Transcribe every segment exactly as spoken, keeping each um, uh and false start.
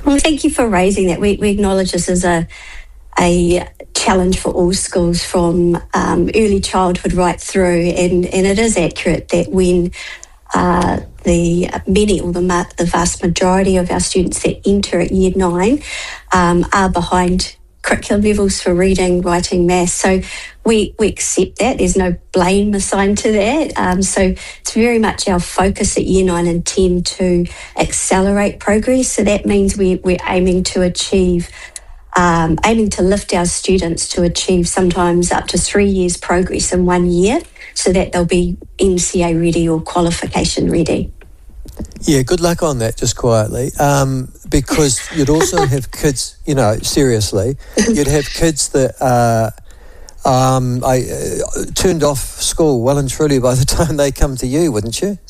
Well, thank you for raising that. We, we acknowledge this as a a challenge for all schools from um, early childhood right through, and, and it is accurate that when uh, the many or the, ma- the vast majority of our students that enter at year nine um, are behind curriculum levels for reading, writing, maths. So we, we accept that. There's no blame assigned to that. Um, so it's very much our focus at year nine and ten to accelerate progress. So that means we, we're aiming to achieve Um, aiming to lift our students to achieve sometimes up to three years progress in one year so that they'll be N C A ready or qualification ready. Yeah, good luck on that, just quietly, um, because you'd also have kids, you know, seriously, you'd have kids that uh, um, I uh, turned off school well and truly by the time they come to you, wouldn't you?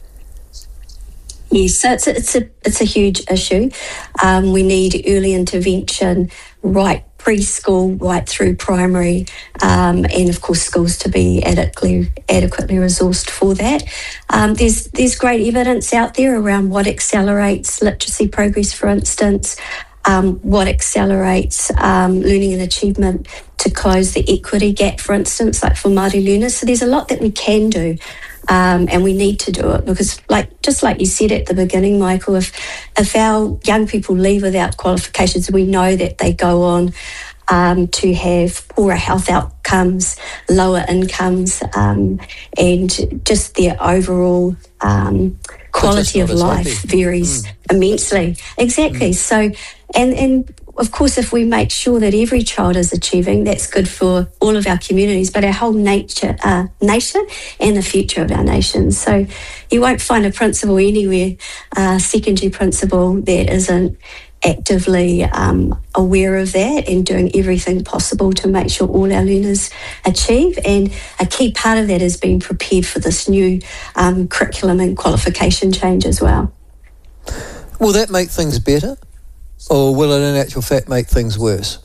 Yes, so it's a, it's a, it's a huge issue. Um, we need early intervention right preschool, right through primary, um, and of course schools to be adequately adequately resourced for that. Um, there's there's great evidence out there around what accelerates literacy progress, for instance, um, what accelerates um, learning and achievement to close the equity gap, for instance, like for Māori learners. So there's a lot that we can do. Um, and we need to do it because, like just like you said at the beginning, Michael, if if our young people leave without qualifications, we know that they go on um, to have poorer health outcomes, lower incomes, um, and just their overall um, quality of life happy. varies mm. immensely. Exactly. Mm. So, and and. Of course, if we make sure that every child is achieving, that's good for all of our communities, but our whole nature, uh, nation and the future of our nation. So you won't find a principal anywhere, uh, secondary principal, that isn't actively um, aware of that and doing everything possible to make sure all our learners achieve. And a key part of that is being prepared for this new um, curriculum and qualification change as well. Will that make things better? Or will it in actual fact make things worse?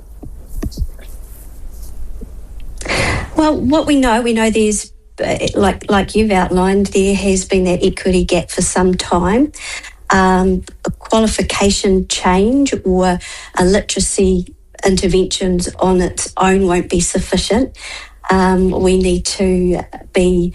Well, what we know, we know there's, like like you've outlined, there has been that equity gap for some time. Um, a qualification change or a literacy interventions on its own won't be sufficient. Um, we need to be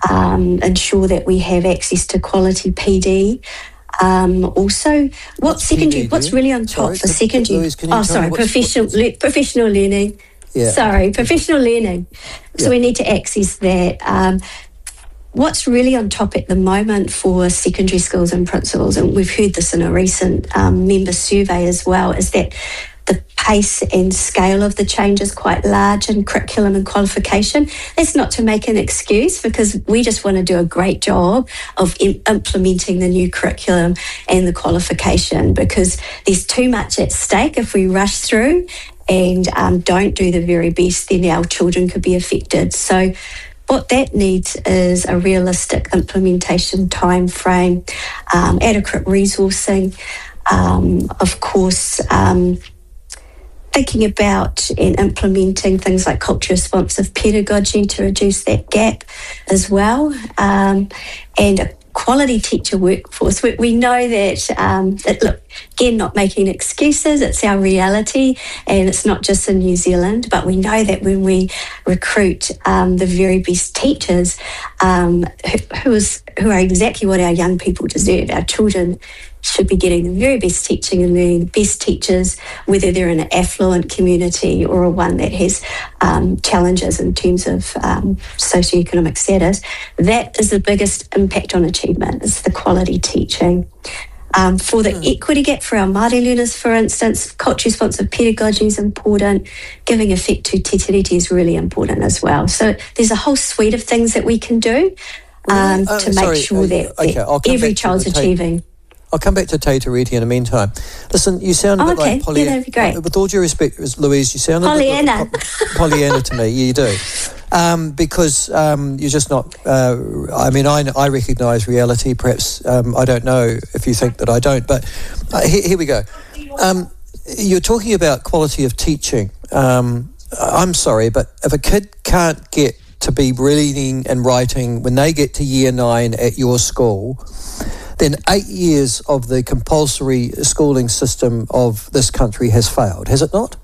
um, ensure that we have access to quality P D. Um, also, what what's secondary? P D, what's really on top sorry, for secondary? Louise, oh, sorry, professional le- professional learning. Yeah. Sorry, professional learning. So yeah. we need to access that. Um, what's really on top at the moment for secondary schools and principals, and we've heard this in a recent um, member survey as well, is that the pace and scale of the change is quite large in curriculum and qualification. That's not to make an excuse, because we just want to do a great job of im- implementing the new curriculum and the qualification, because there's too much at stake. If we rush through and um, don't do the very best, then our children could be affected. So what that needs is a realistic implementation time frame, um, adequate resourcing, um, of course, um, thinking about and implementing things like culture responsive pedagogy to reduce that gap as well, um, and a quality teacher workforce. We, we know that, um, that, look, again, not making excuses, it's our reality, and it's not just in New Zealand, but we know that when we recruit um, the very best teachers, um, who, who, is, who are exactly what our young people deserve, our children should be getting the very best teaching and learning, the best teachers, whether they're in an affluent community or a one that has um, challenges in terms of um, socioeconomic status. That is the biggest impact on achievement, is the quality teaching. Um, for the mm. equity gap for our Māori learners, for instance, culture responsive pedagogy is important. Giving effect to te tiriti is really important as well. So there's a whole suite of things that we can do um, uh, to sorry, make sure uh, that, okay, that every child's achieving. I'll come back to te tiriti in the meantime. Listen, you sound a oh, bit okay. like Pollyanna. Yeah, that'd be great. With all due respect, Louise, you sound a Pollyanna. bit like Pollyanna to me. Yeah, you do. Um, because um, you're just not... Uh, I mean, I, I recognise reality. Perhaps um, I don't know if you think that I don't. But uh, here, here we go. Um, you're talking about quality of teaching. Um, I'm sorry, but if a kid can't get to be reading and writing when they get to year nine at your school, then eight years of the compulsory schooling system of this country has failed, has it not?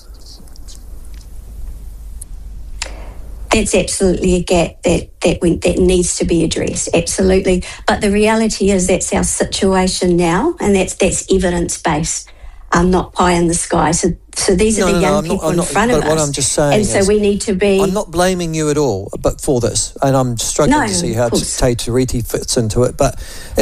That's absolutely a gap that that, we, that needs to be addressed, absolutely. But the reality is that's our situation now, and that's that's evidence-based, um, not pie in the sky. So, so these no, are the no, young no, people not, in not, front but of what us. I'm just saying and so is, we need to be... I'm not blaming you at all but for this, and I'm struggling no, to see how Te Tiriti fits into it, but